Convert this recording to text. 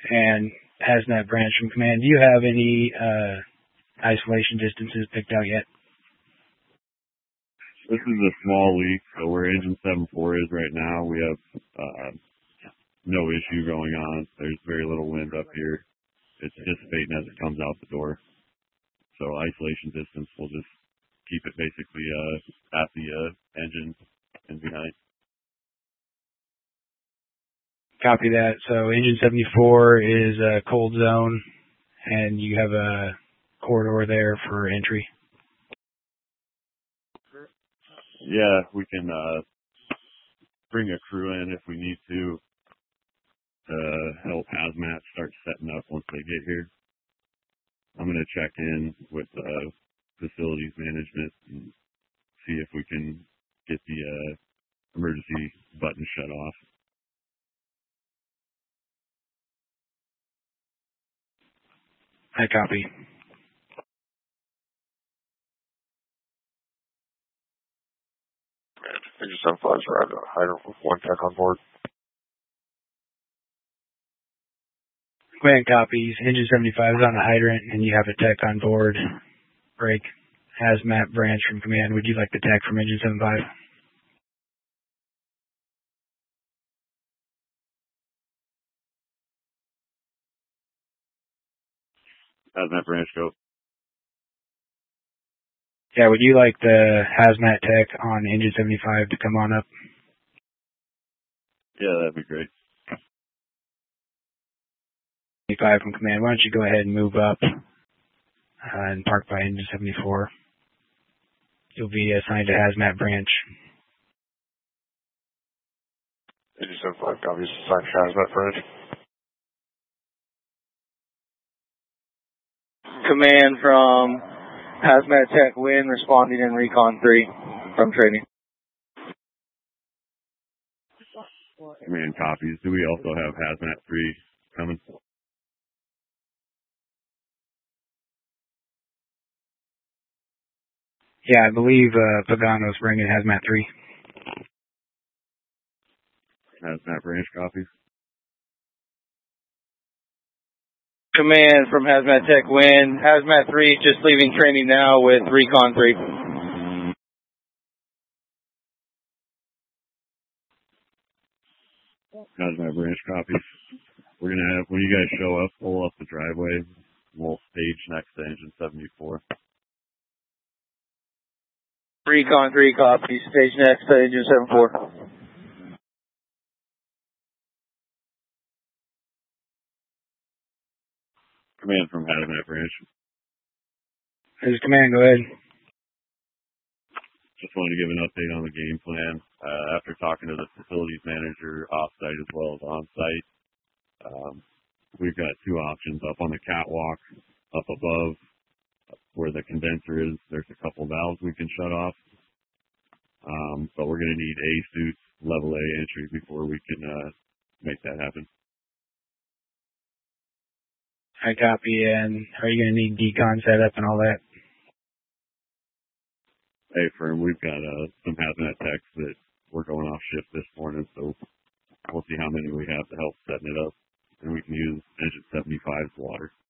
and Hazmat Branch from Command. Do you have any isolation distances picked out yet? This is a small leak, so where engine 7.4 is right now, we have no issue going on. There's very little wind up here. It's dissipating as it comes out the door. So isolation distance, we'll just keep it basically at the engine and behind. Copy that. So engine 74 is a cold zone, and you have a corridor there for entry. Yeah, we can bring a crew in if we need to help Hazmat start setting up once they get here. I'm going to check in with facilities management and see if we can get the emergency button shut off. I copy. Engine 75 is around a hydrant with one tech on board. Command copies. Engine 75 is on the hydrant, and you have a tech on board. Break. Hazmat Branch from Command. Would you like the tech from Engine 75? Hazmat Branch, go. Yeah, would you like the Hazmat tech on Engine 75 to come on up? Yeah, that'd be great. 75 from Command. Why don't you go ahead and move up and park by Engine 74. You'll be assigned to Hazmat Branch. Engine 75 copies, assigned to Hazmat Branch. Command from Hazmat Tech Win, responding in Recon 3 from training. Command copies. Do we also have Hazmat 3 coming? Yeah, I believe Pagano's bringing Hazmat 3. Hazmat Branch copies. Command from Hazmat Tech Win. Hazmat 3 just leaving training now with Recon 3. Hazmat Branch copies. We're going to have, when you guys show up, pull up the driveway. We'll stage next to engine 74. Recon 3 copies. Stage next to engine 74. Command from Hazmat Branch. This is Command, go ahead. Just wanted to give an update on the game plan. After talking to the facilities manager off-site as well as on-site, we've got two options. Up on the catwalk, up above where the condenser is, there's a couple valves we can shut off. But we're going to need A suits, level A entry before we can make that happen. I copy, and are you going to need decon setup and all that? Hey, firm, we've got some Hazmat techs that we're going off shift this morning, so we'll see how many we have to help setting it up, and we can use engine 75's water.